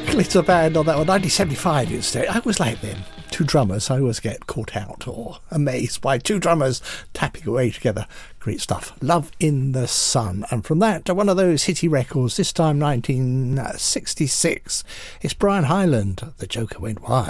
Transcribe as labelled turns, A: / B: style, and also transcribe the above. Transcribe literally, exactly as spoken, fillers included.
A: Glitter Band on that one, nineteen seventy-five instead. I was like them. Two drummers. I always get caught out or amazed by two drummers tapping away together. Great stuff. Love in the Sun. And from that to one of those hitty records, this time nineteen sixty-six, it's Brian Hyland. The Joker Went Wild.